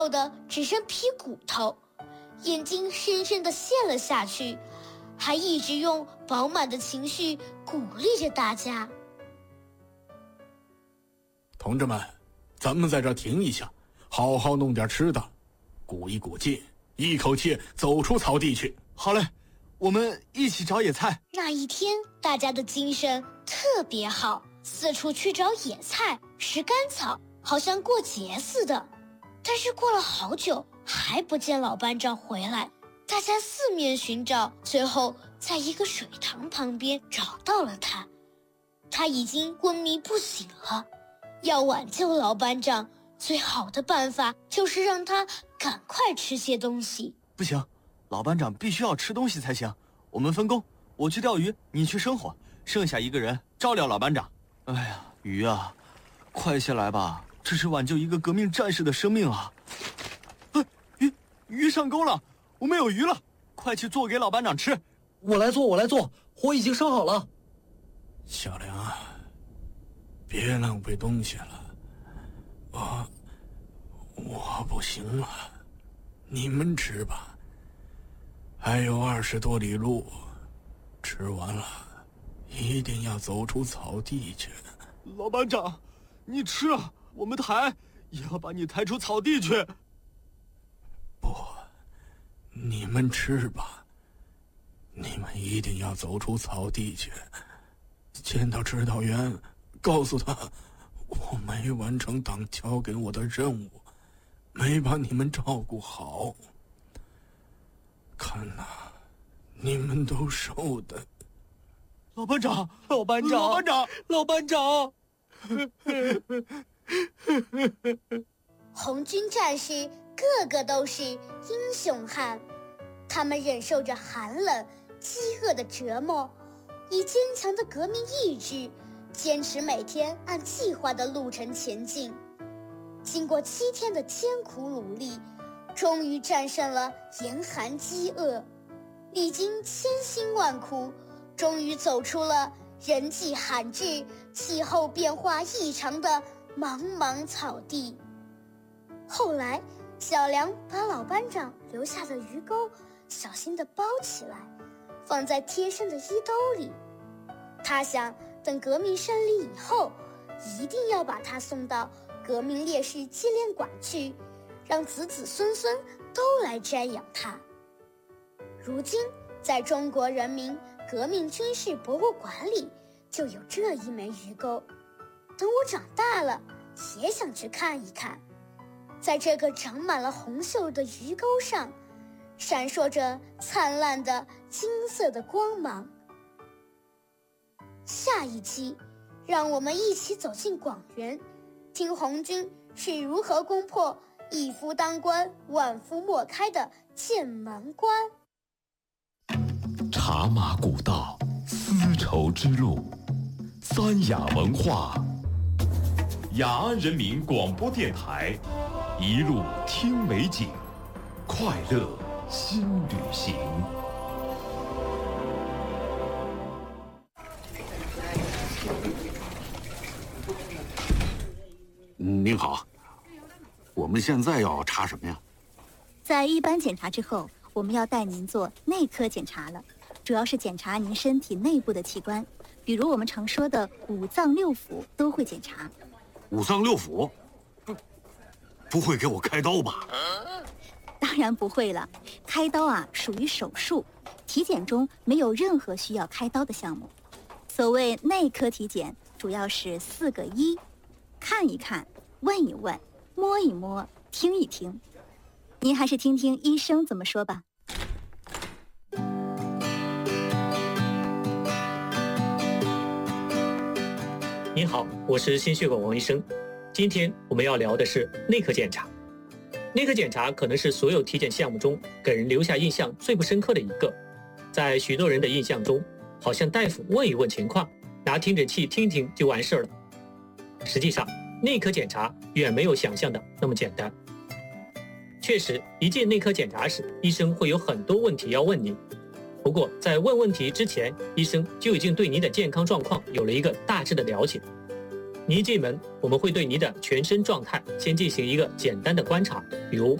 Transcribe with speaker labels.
Speaker 1: 的只剩皮骨头，眼睛深深地陷了下去，还一直用饱满的情绪鼓励着大家。
Speaker 2: 同志们，咱们在这儿停一下，好好弄点吃的，鼓一鼓劲，一口气走出草地去。
Speaker 3: 好嘞，我们一起找野菜。
Speaker 1: 那一天，大家的精神特别好，四处去找野菜、拾干草，好像过节似的。但是过了好久，还不见老班长回来。大家四面寻找，最后在一个水塘旁边找到了他。他已经昏迷不醒了。要挽救老班长，最好的办法就是让他赶快吃些东西。
Speaker 3: 不行，老班长必须要吃东西才行。我们分工，我去钓鱼，你去生火，剩下一个人照料老班长。哎呀，鱼啊，快些来吧，这是挽救一个革命战士的生命啊！鱼上钩了，我们有鱼了，快去做给老班长吃。
Speaker 4: 我来做，火已经烧好了。
Speaker 2: 小梁啊，别浪费东西了，我不行了，你们吃吧。还有20多里路，吃完了一定要走出草地去。
Speaker 3: 老班长，你吃啊，我们抬也要把你抬出草地去。
Speaker 2: 不，你们吃吧，你们一定要走出草地去。见到指导员，告诉他我没完成党交给我的任务，没把你们照顾好。看呐，你们都瘦的。
Speaker 3: 老班长，老班长，老班长，老班长！
Speaker 1: 红军战士个个都是英雄汉，他们忍受着寒冷、饥饿的折磨，以坚强的革命意志，坚持每天按计划的路程前进。经过7天的艰苦努力，终于战胜了严寒饥饿，历经千辛万苦，终于走出了人迹罕至、气候变化异常的茫茫草地。后来，小梁把老班长留下的鱼钩小心地包起来，放在贴身的衣兜里。他想，等革命胜利以后，一定要把它送到革命烈士纪念馆去，让子子孙孙都来瞻仰它。如今，在中国人民革命军事博物馆里就有这一枚鱼钩。等我长大了，也想去看一看。在这个长满了红锈的鱼钩上，闪烁着灿烂的金色的光芒。下一期，让我们一起走进广元，听红军是如何攻破一夫当关，万夫莫开的剑门关。
Speaker 5: 茶马古道，丝绸之路，三雅文化，雅安人民广播电台，一路听美景，快乐新旅行。
Speaker 6: 您好，我们现在要查什么呀？
Speaker 7: 在一般检查之后，我们要带您做内科检查了，主要是检查您身体内部的器官，比如我们常说的五脏六腑都会检查。
Speaker 6: 五脏六腑？不会给我开刀吧？
Speaker 7: 当然不会了，开刀啊属于手术，体检中没有任何需要开刀的项目。所谓内科体检，主要是4个1：看一看，问一问，摸一摸，听一听。您还是听听医生怎么说吧。
Speaker 8: 您好，我是心血管王医生。今天我们要聊的是内科检查。内科检查可能是所有体检项目中给人留下印象最不深刻的一个。在许多人的印象中，好像大夫问一问情况，拿听诊器听听就完事了。实际上，内科检查远没有想象的那么简单。确实，一进内科检查时，医生会有很多问题要问您。不过，在问问题之前，医生就已经对您的健康状况有了一个大致的了解。 你一进门，我们会对你的全身状态先进行一个简单的观察，比如